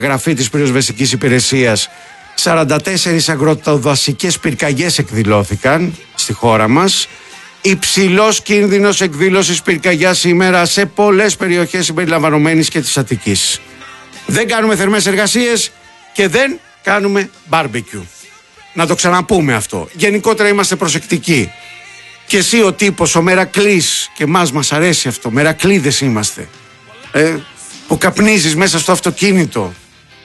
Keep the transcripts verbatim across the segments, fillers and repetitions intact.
γραφή της πυροσβεστικής υπηρεσίας, σαράντα τέσσερις αγροτοδασικές πυρκαγιές εκδηλώθηκαν στη χώρα μας. Υψηλός κίνδυνος εκδήλωσης πυρκαγιάς σήμερα σε πολλές περιοχές συμπεριλαμβανομένης και της Αττικής. Δεν κάνουμε θερμές εργασίες και δεν κάνουμε μπάρμπεκιου. Να το ξαναπούμε αυτό. Γενικότερα είμαστε προσεκτικοί. Και εσύ ο τύπος, ο Μερακλής, και μας μας αρέσει αυτό, Μερακλίδες είμαστε, ε, που καπνίζεις μέσα στο αυτοκίνητο.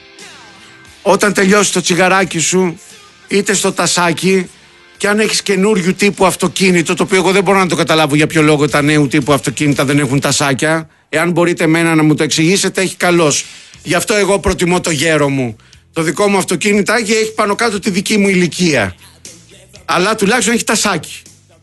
Όταν τελειώσει το τσιγαράκι σου, είτε στο τασάκι, και αν έχεις καινούριου τύπου αυτοκίνητο, το οποίο εγώ δεν μπορώ να το καταλάβω για ποιο λόγο τα νέου τύπου αυτοκίνητα δεν έχουν τασάκια, εάν μπορείτε εμένα να μου το εξηγήσετε, έχει καλώς. Γι' αυτό εγώ προτιμώ το γέρο μου. Το δικό μου αυτοκίνητάκι έχει πάνω κάτω τη δική μου ηλικία. Αλλά τουλάχιστον έχει τασάκι.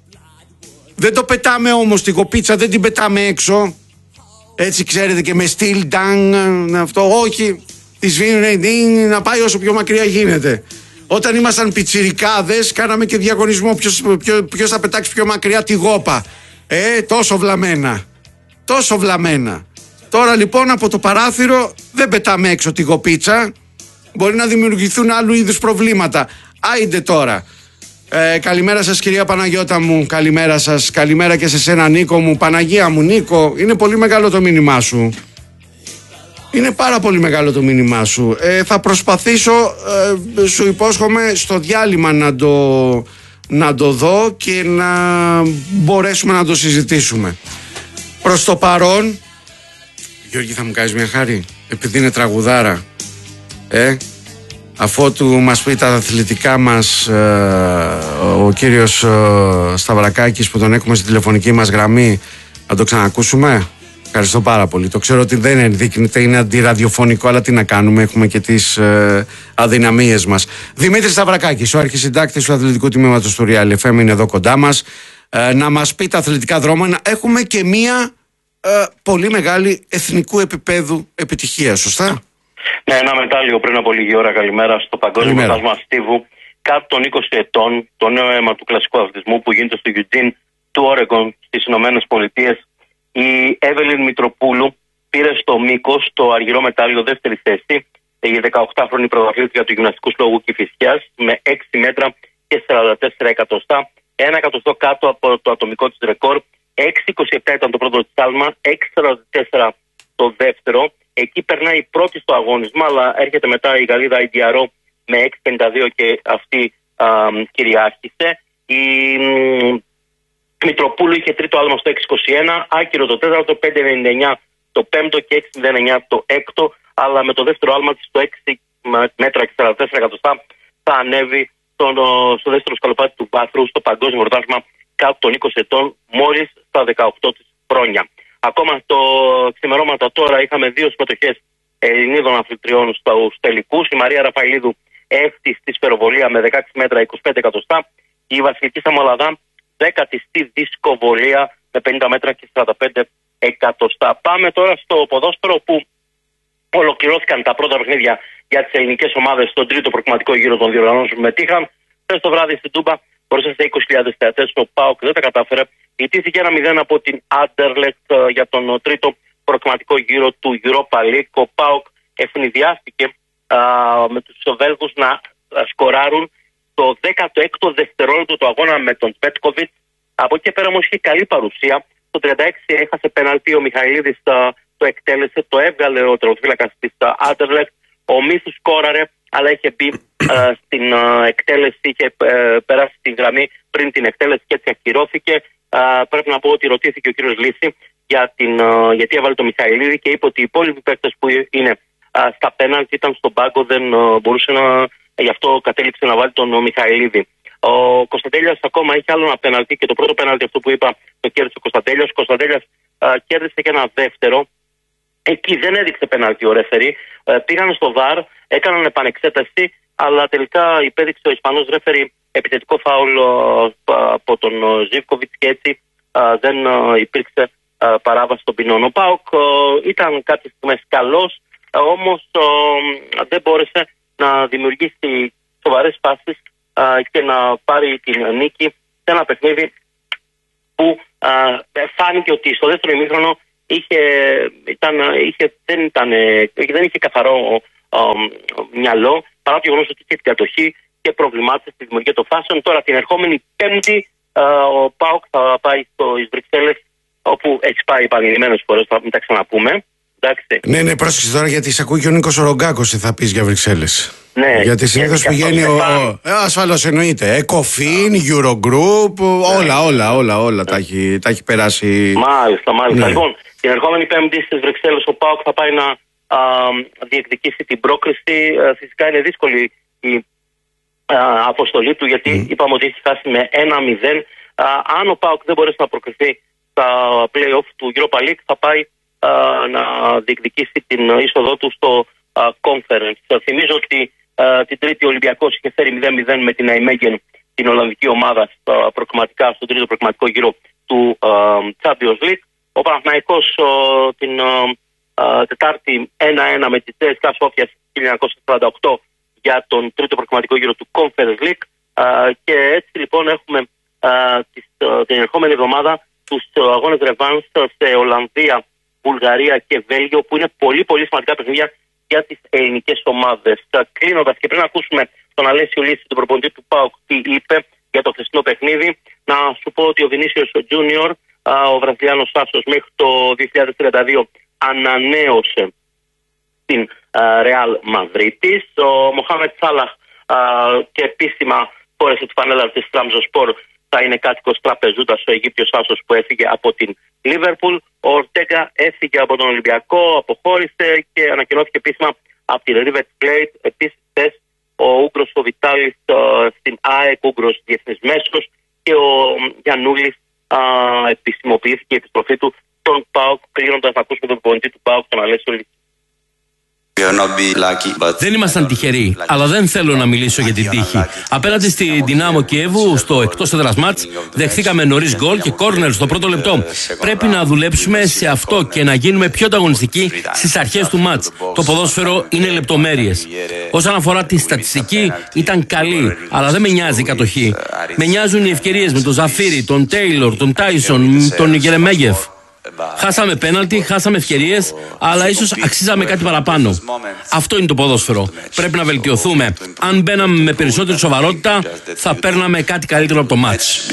Δεν το πετάμε όμως τη γοπίτσα, δεν την πετάμε έξω. Έτσι ξέρετε, και με στυλ, ντάν, αυτό, όχι. Τη σβήνουν να πάει όσο πιο μακριά γίνεται. Όταν ήμασταν πιτσιρικάδες, κάναμε και διαγωνισμό ποιος, ποιος, ποιος θα πετάξει πιο μακριά τη γόπα. Ε, τόσο βλαμμένα. Τόσο βλαμμένα. Τώρα λοιπόν από το παράθυρο δεν πετάμε έξω τη γοπίτσα. Μπορεί να δημιουργηθούν άλλου είδους προβλήματα. Άιντε τώρα. Ε, καλημέρα σας κυρία Παναγιώτα μου. Καλημέρα σας. Καλημέρα και σε σένα Νίκο μου. Παναγία μου, Νίκο, είναι πολύ μεγάλο το μήνυμά σου. Είναι πάρα πολύ μεγάλο το μήνυμά σου. Ε, θα προσπαθήσω, ε, σου υπόσχομαι, στο διάλειμμα να το, να το δω και να μπορέσουμε να το συζητήσουμε. Προς το παρόν, Γιώργη, θα μου κάνεις μια χάρη, επειδή είναι τραγουδάρα, ε, αφότου μας πει τα αθλητικά μας ε, ο κύριος ε, Σταυρακάκης, που τον έχουμε στη τηλεφωνική μας γραμμή, να το ξανακούσουμε. Ευχαριστώ πάρα πολύ. Το ξέρω ότι δεν ενδείκνυται, είναι αντιραδιοφωνικό, αλλά τι να κάνουμε, έχουμε και τις ε, αδυναμίες μας. Δημήτρης Σταυρακάκης, ο αρχισυντάκτης του αθλητικού τμήματος του Real εφ εμ, είναι εδώ κοντά μας. Ε, να μας πει τα αθλητικά δρόμενα. Έχουμε και μία ε, πολύ μεγάλη εθνικού επίπεδου επιτυχία, σωστά? Ναι, ένα μετάλλιο πριν από λίγη ώρα. Καλημέρα στο Παγκόσμιο Πρωτάθλημα Στίβου. Κάτω των είκοσι ετών, το νέο αίμα του κλασικού αθλητισμού που γίνεται στο Eugene του Όρεγκον στις Ηνωμένες Πολιτείες. Η Εύελιν Μητροπούλου πήρε στο μήκος το αργυρό μετάλλιο, δεύτερη θέση. Η δεκαοκτάχρονη πρωταθλήτρια του γυμναστικού συλλόγου Κηφισιάς με έξι μέτρα και σαράντα τέσσερα εκατοστά. Ένα εκατοστό κάτω από το ατομικό της ρεκόρ. έξι είκοσι επτά ήταν το πρώτο της άλμα, έξι σαράντα τέσσερα το δεύτερο. Εκεί περνάει η πρώτη στο αγώνισμα, αλλά έρχεται μετά η Γαλλίδα Ιντιαρό με έξι πενήντα δύο και αυτή α, κυριάρχησε. Η Μητροπούλου είχε τρίτο άλμα στο έξι είκοσι ένα, άκυρο το τέταρτο, πέντε ενενήντα εννιά το πέμπτο και έξι μηδέν εννιά το έκτο, αλλά με το δεύτερο άλμα της στο έξι μέτρα και σαράντα τέσσερα εκατοστά θα ανέβει στον, στο δεύτερο σκαλοπάτι του βάθρου στο Παγκόσμιο Πρωτάθλημα κάτω των είκοσι ετών, μόλις στα δεκαοκτώ της χρόνια. Ακόμα το ξημερώματα τώρα είχαμε δύο συμμετοχές Ελληνίδων αθλητριών στους τελικούς. Η Μαρία Ραφαηλίδου έφτει στη σφαιροβολία με δεκαέξι μέτρα είκοσι πέντε εκατοστά. Η Βασιλική Σαμολαδά δέκατη στη δισκοβολία με πενήντα μέτρα και σαράντα πέντε εκατοστά. Πάμε τώρα στο ποδόσφαιρο, που ολοκληρώθηκαν τα πρώτα παιχνίδια για τις ελληνικές ομάδες στον τρίτο προκριματικό γύρο των διοργανώσεων που μετήχαν. Χθες το βράδυ στην Τούμπα, μπροστά σε είκοσι χιλιάδες θεατές, ο ΠΑΟΚ δεν τα κατάφερε. Ιτήθηκε ένα μηδέν από την Άντερλεκτ για τον τρίτο προκριματικό γύρο του Europa League. Ο ΠΑΟΚ ευνηδιάστηκε α, με τους Βέλγους να σκοράρουν το δέκατο έκτο δευτερόλεπτο του αγώνα με τον Πέτκοβιτς. Από εκεί πέρα όμως είχε καλή παρουσία. Το τριάντα έξι έχασε πέναλτι, ο Μιχαηλίδης το εκτέλεσε, το έβγαλε ο τερματοφύλακας της Άντερλεκτ. Ο Μίθους σκόραρε, αλλά είχε μπει α, στην α, εκτέλεση, είχε α, περάσει την γραμμή πριν την εκτέλεση και έτσι ακυρώθηκε. Α, πρέπει να πω ότι ρωτήθηκε ο κύριος Λύση για την, α, γιατί έβαλε το Μιχαηλίδη και είπε ότι οι υπόλοιποι παίκτες που είναι α, στα πέναλτι ήταν στον πάγκο, δεν α, μπορούσε να. Γι' αυτό κατέληξε να βάλει τον Μιχαηλίδη. Ο Κωνσταντέλιας ακόμα έχει άλλο ένα πέναλτι και το πρώτο πέναλτι, αυτό που είπα, το κέρδισε ο Κωνσταντέλιας. Ο Κωνσταντέλιας α, κέρδισε και ένα δεύτερο. Εκεί δεν έδειξε πέναλτι ο ρέφερι. Ε, πήγαν στο βαρ, έκαναν επανεξέταση, αλλά τελικά υπέδειξε ο Ισπανός ρέφερι επιθετικό φάουλ από τον Ζίβκοβιτς και έτσι α, δεν α, υπήρξε α, παράβαση των ποινών. Ο ΠΑΟΚ ήταν κάποιες στιγμές καλός, όμως α, δεν μπόρεσε να δημιουργήσει σοβαρές φάσεις και να πάρει την νίκη σε ένα παιχνίδι που α, φάνηκε ότι στο δεύτερο ημίχρονο η είχε, ήταν, είχε, δεν, ήταν, δεν είχε καθαρό ο, ο, μυαλό, παρά το γεγονός ότι είχε την κατοχή και προβλημάτισε στη δημιουργία των φάσεων. Τώρα την ερχόμενη Πέμπτη α, ο ΠΑΟΚ θα πάει στις Βρυξέλλες, όπου έχει πάει επανειλημμένες φορές, θα μην τα ξαναπούμε. Εντάξει. Ναι, ναι, πρόσεξε τώρα, γιατί σε ακούει και ο Νίκος Ρογκάκος τι θα πεις για Βρυξέλλες. Ναι, γιατί συνήθως πηγαίνει ο. ο ε, ασφαλώς εννοείται. Ecofin, Eurogroup, ναι. όλα, όλα, όλα, όλα ναι. τα, έχει, τα έχει περάσει. Μάλιστα, μάλιστα. Ναι. Λοιπόν, την ερχόμενη Πέμπτη στις Βρυξέλλες ο ΠΑΟΚ θα πάει να α, διεκδικήσει την πρόκριση. Α, φυσικά είναι δύσκολη η α, αποστολή του, γιατί mm. είπαμε ότι έχει χάσει με ένα μηδέν. Α, αν ο ΠΑΟΚ δεν μπορέσει να προκριθεί στα play-off του Europa League, θα πάει α, να διεκδικήσει την είσοδό του στο α, Conference. Θα θυμίζω ότι α, την Τρίτη ο Ολυμπιακός είχε φέρει μηδέν μηδέν με την Nijmegen, την Ολλανδική ομάδα, στα προκριματικά, στον τρίτο προκριματικό γύρο του α, Champions League. Ο Παναθηναϊκός την α, α, Τετάρτη ένα ένα με τη σι ες κέι Σόφιας χίλια εννιακόσια σαράντα οκτώ για τον τρίτο προκριματικό γύρο του Conference League. Α, και έτσι λοιπόν έχουμε α, τις, α, την ερχόμενη εβδομάδα τους αγώνες ρεβάνς σε Ολλανδία, Βουλγαρία και Βέλγιο, που είναι πολύ πολύ σημαντικά παιχνίδια για τις ελληνικές ομάδες. Κλείνοντας, και πριν ακούσουμε τον Αλέσιο Λύση, τον προπονητή του ΠΑΟΚ, τι είπε για το χθεσινό παιχνίδι, να σου πω ότι ο Βινίσιος Τζούνιορ, ο Βραζιλιάνος άσος, μέχρι το δύο χιλιάδες τριάντα δύο ανανέωσε την Ρεάλ Μαδρίτης. Ο Μοχάμετ Σάλαχ και επίσημα φόρεσε τη φανέλα της Τραμζοσπορ, θα είναι κάτοικος τραπεζούντας ο Αιγύπτιος άσος που έφυγε από την Λίβερπουλ. Ο Ορτέγκα έφυγε από τον Ολυμπιακό, αποχώρησε και ανακοινώθηκε επίσημα από την River Plate. Επίσης χθες ο Ούγκρος ο Βιτάλης στην ΑΕΚ, Ούγκρος διεθνής μέσος, και ο Γιαννούλης επισημοποιήθηκε η επιστροφή του στον ΠΑΟΚ. Κλείνοντας, να ακούσουμε τον προπονητή του ΠΑΟΚ, τον Αλέσιο Λύση. Δεν ήμασταν τυχεροί, αλλά δεν θέλω να μιλήσω για την τύχη. Απέναντι στη Δυνάμο Κιέβου, στο εκτός έδρας μάτς, δεχθήκαμε νωρίς γκολ και κόρνερ στο πρώτο λεπτό. Πρέπει να δουλέψουμε σε αυτό και να γίνουμε πιο ανταγωνιστικοί στις αρχές του μάτς. Το ποδόσφαιρο είναι λεπτομέρειες. Όσον αφορά τη στατιστική, ήταν καλή, αλλά δεν με νοιάζει η κατοχή. Με νοιάζουν οι ευκαιρίες με τον Ζαφίρι, τον Τέιλορ, τον Τάισον, τον Γερεμέγεφ. Χάσαμε πέναλτι, χάσαμε ευκαιρίες, αλλά ίσως αξίζαμε κάτι παραπάνω. Αυτό είναι το ποδόσφαιρο. Πρέπει να βελτιωθούμε. Αν μπαίναμε με περισσότερη σοβαρότητα, θα παίρναμε κάτι καλύτερο από το μάτς.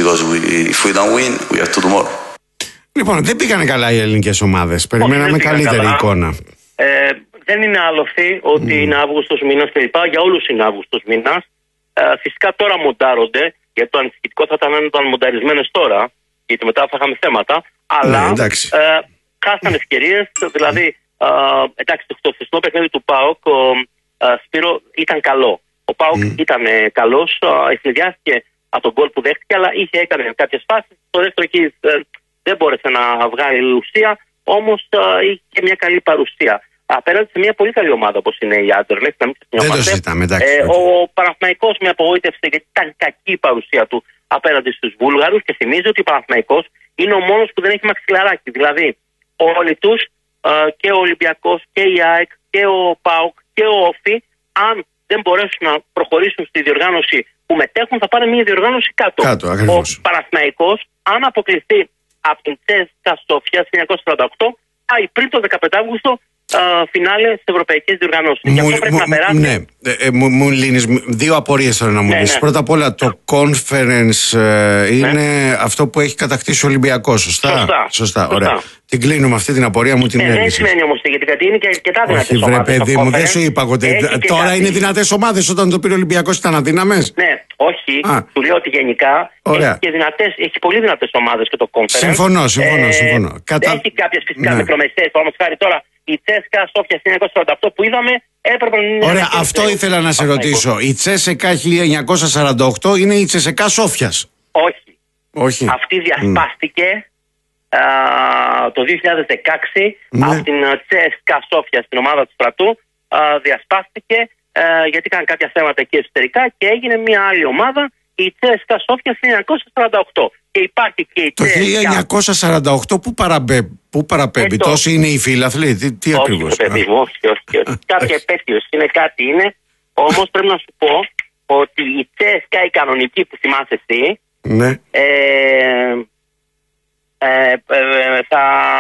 Λοιπόν, δεν πήγανε καλά οι ελληνικές ομάδες. Περιμέναμε καλύτερη καλά. εικόνα. Ε, δεν είναι άλοθη ότι mm. είναι Αύγουστος μήνας κλπ. Για όλους είναι Αύγουστος μήνας. Ε, φυσικά τώρα μοντάρονται, γιατί το ανησυχητικό θα ήταν αν ήταν μονταρισμένες τώρα, γιατί μετά θα είχαμε θέματα. Αλλά ναι, ε, χάσαν ευκαιρίες, δηλαδή ε, εντάξει, το χθεσινό παιχνίδι του ΠΑΟΚ, ο ε, Σπύρο, ήταν καλό. Ο ΠΑΟΚ mm. ήταν ε, καλός, ε, ευνηδιάστηκε από τον γκολ που δέχτηκε, αλλά είχε έκανε κάποιες φάσεις. Το δεύτερο εκεί ε, δεν μπόρεσε να βγάλει ουσία, όμως ε, είχε μια καλή παρουσία. Απέναντι σε μια πολύ καλή ομάδα όπως είναι η Άντερλεχτ. Δεν το συζητάμε, εντάξει. Ε, ο Παναθηναϊκός με απογοήτευσε, γιατί ήταν κακή η παρουσία του απέναντι στους Βούλγαρους, και θυμίζει ότι ο Παναθηναϊκός είναι ο μόνος που δεν έχει μαξιλαράκι. Δηλαδή, όλοι τους, ε, και ο Ολυμπιακός και η ΑΕΚ και ο ΠΑΟΚ και ο ΟΦΗ, αν δεν μπορέσουν να προχωρήσουν στη διοργάνωση που μετέχουν, θα πάρουν μια διοργάνωση κάτω. κάτω ο Παναθηναϊκός, αν αποκλειστεί από την τσέσκα Σόφια χίλια εννιακόσια σαράντα οκτώ, πάει πριν το δεκαπέντε Αυγούστου Uh, φινάλε στις ευρωπαϊκές διοργανώσεις. Μου, και αυτό πρέπει μου, να περάσει. Ναι, ε, ε, μου, μου λύνεις δύο απορίες θέλω να μου ναι, λύσεις. Ναι. Πρώτα απ' όλα, το conference ε, είναι ναι. αυτό που έχει κατακτήσει ο Ολυμπιακός, σωστά? Σωστά. Σωστά, ωραία. Την κλείνουμε αυτή την απορία μου, την ε, έλυση. Δεν σημαίνει όμως γιατί είναι και αρκετά δυνατές ομάδες. Όχι, βρε παιδί μου, δεν σου είπα ότι τώρα κάτι. Είναι δυνατές ομάδες. Όταν το πήρε ο Ολυμπιακός ήταν αδύναμες. Ναι, όχι. Α. Του λέω ότι γενικά έχει, και δυνατές, έχει πολύ δυνατές ομάδες και το conference. Συμφωνώ, συμφωνώ. Ε, συμφωνω. Κατα... Έχει κάποιες φυσικά ναι. μικρομεσαίες, όμως χάρη τώρα. Η τσέσκα Σόφια χίλια εννιακόσια σαράντα οκτώ που είδαμε έπρεπε να είναι. Ωραία, αυτό ήθελα να σε ρωτήσω. Η τσέσκα χίλια εννιακόσια σαράντα οκτώ είναι η τσέσκα Σόφιας? Όχι. Όχι. Αυτή διασπάστηκε mm. α, το δύο χιλιάδες δεκαέξι mm. από την τσέσκα Σόφια στην ομάδα του στρατού. Α, διασπάστηκε α, γιατί είχαν κάποια θέματα εκεί εσωτερικά και έγινε μια άλλη ομάδα, η τσέσκα Σόφια χίλια εννιακόσια σαράντα οκτώ. Και υπάρχει και η το χίλια εννιακόσια σαράντα οκτώ που παραπέμπει, που παραπέμπει. Το... τόσοι είναι οι φίλαθλοι, τι, τι όχι, ακριβώς? Παιδί μου, όχι, όχι, όχι. Κάποια επέτειος είναι, κάτι είναι. Όμως πρέπει να σου πω ότι η τσέσκα η κανονική που θυμάσαι εσύ ναι. ε, ε, ε, θα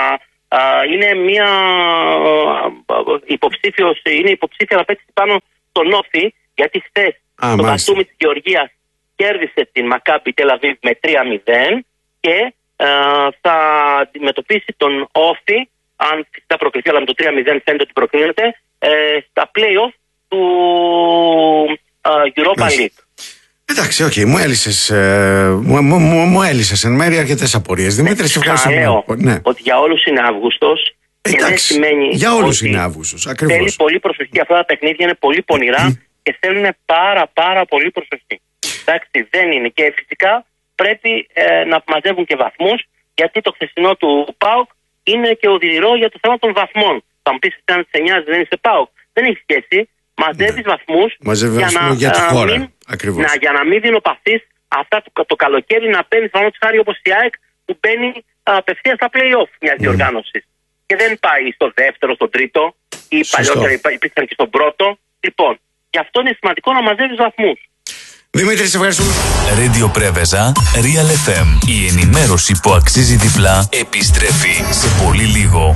είναι μια υποψήφιος, είναι υποψήφια να παίξει πάνω στον Όφη, γιατί χθες το Μπατούμι της Γεωργίας κέρδισε την Μακάμπι Τελ Αβίβ με τρία μηδέν και α, θα αντιμετωπίσει τον Όφη, αν φυσικά προκληθεί, αλλά με το τρία μηδέν φαίνεται ότι προκρίνεται, ε, στα play-off του α, Europa League. Εντάξει, οκ, okay, μου έλυσες, ε, μου, μου, μου, μου έλυσες εν μέρει αρκετές απορίες. Δημήτρη, σε ευχαριστώ. Λέω ναι. ότι για όλους είναι Αύγουστος. Εντάξει, και δεν σημαίνει για όλους είναι Αύγουστος. Ακριβώς. Θέλει πολύ προσοχή. Αυτά τα παιχνίδια είναι πολύ πονηρά και θέλουν πάρα πάρα πολύ προσοχή. Εντάξει, δεν είναι. Και φυσικά πρέπει ε, να μαζεύουν και βαθμούς, γιατί το χθεσινό του ΠΑΟΚ είναι και οδυνηρό για το θέμα των βαθμών. Θα μου πεις, αν σε νοιάζει, δεν είσαι ΠΑΟΚ. Δεν έχει σχέση. Μαζεύεις ναι. βαθμούς για, να, για, τη χώρα. Μην, να, για να μην δεινοπαθείς αυτά το, το καλοκαίρι να παίρνει παραδείγματος χάρη όπως η ΑΕΚ που μπαίνει απευθείας στα play-off μιας mm. διοργάνωσης. Και δεν πάει στο δεύτερο, στο τρίτο ή παλιότερα υπήρχαν και στον πρώτο. Λοιπόν, γι' αυτό είναι σημαντικό να μαζεύεις βαθμούς. Δημήτρη, σε ευχαριστούμε. Radio Preveza, Real εφ εμ. Η ενημέρωση που αξίζει διπλά επιστρέφει σε πολύ λίγο.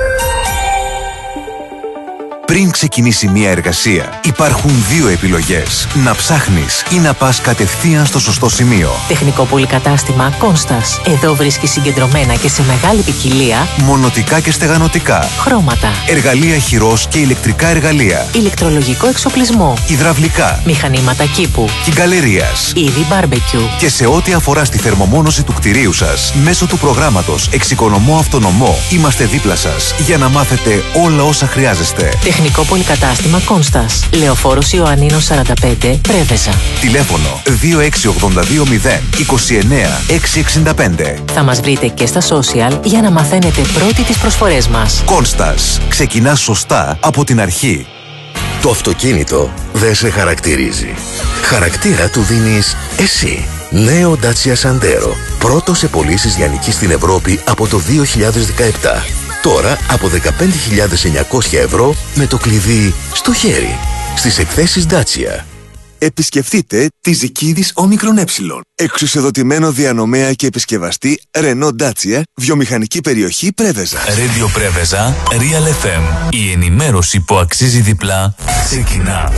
Πριν ξεκινήσει μια εργασία, υπάρχουν δύο επιλογές. Να ψάχνεις ή να πας κατευθείαν στο σωστό σημείο. Τεχνικό πολυκατάστημα Κόνστας. Εδώ βρίσκεις συγκεντρωμένα και σε μεγάλη ποικιλία μονοτικά και στεγανοτικά, χρώματα, εργαλεία χειρός και ηλεκτρικά εργαλεία, ηλεκτρολογικό εξοπλισμό, υδραυλικά, μηχανήματα κήπου, κυγκαλερίας, είδη μπάρμπεκιου. Και σε ό,τι αφορά στη θερμομόνωση του κτηρίου σας, μέσω του προγράμματος Εξοικονομώ Αυτονομό, είμαστε δίπλα σας για να μάθετε όλα όσα χρειάζεστε. Τεχνικό πολυκατάστημα Κόνστας. Λεωφόρος Ιωαννίνος σαράντα πέντε, Πρέβεζα. Τηλέφωνο δύο έξι ογδόντα δύο μηδέν είκοσι εννέα εξακόσια εξήντα πέντε. Θα μας βρείτε και στα social για να μαθαίνετε πρώτοι τις προσφορές μας. Κόνστας. Ξεκινά σωστά από την αρχή. Το αυτοκίνητο δεν σε χαρακτηρίζει. Χαρακτήρα του δίνεις εσύ. Νέο Dacia Sandero. Πρώτο σε πωλήσεις λιανικής στην Ευρώπη από το δύο χιλιάδες δεκαεπτά. Τώρα από δεκαπέντε χιλιάδες εννιακόσια ευρώ με το κλειδί στο χέρι. Στις εκθέσεις Dacia. Επισκεφτείτε τη Ζικίδης Όμικρον Ε. Εξουσιοδοτημένο διανομέα και επισκευαστή Renault Dacia, βιομηχανική περιοχή Πρέβεζα. Radio Preveza, Real εφ εμ. Η ενημέρωση που αξίζει διπλά ξεκινά.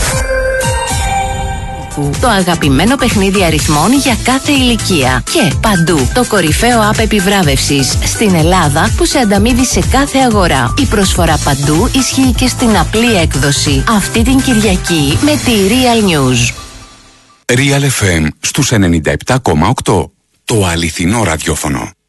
Το αγαπημένο παιχνίδι αριθμών για κάθε ηλικία. Και παντού το κορυφαίο app επιβράβευσης στην Ελλάδα που σε ανταμείβει σε κάθε αγορά. Η προσφορά παντού ισχύει και στην απλή έκδοση. Αυτή την Κυριακή με τη Real News. Real εφ εμ στους ενενήντα επτά κόμμα οκτώ. Το αληθινό ραδιόφωνο.